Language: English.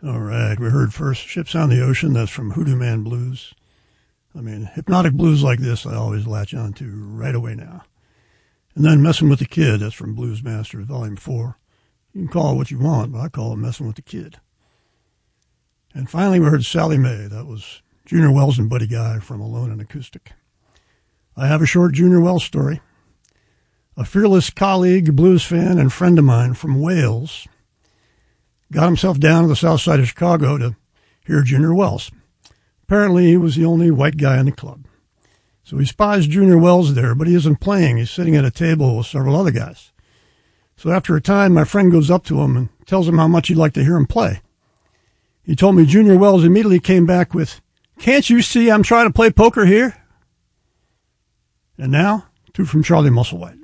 All right, we heard first Ships on the Ocean. That's from Hoodoo Man Blues. I mean, hypnotic blues like this I always latch on to right away now. And then Messing with the Kid. That's from Blues Masters, Volume 4. You can call it what you want, but I call it Messing with the Kid. And finally, we heard Sally Mae. That was Junior Wells and Buddy Guy from Alone and Acoustic. I have a short Junior Wells story. A fearless colleague, blues fan, and friend of mine from Wales got himself down to the south side of Chicago to hear Junior Wells. Apparently, he was the only white guy in the club. So he spies Junior Wells there, but he isn't playing. He's sitting at a table with several other guys. So after a time, my friend goes up to him and tells him how much he'd like to hear him play. He told me Junior Wells immediately came back with, "Can't you see I'm trying to play poker here?" And now, to from Charlie Musselwhite.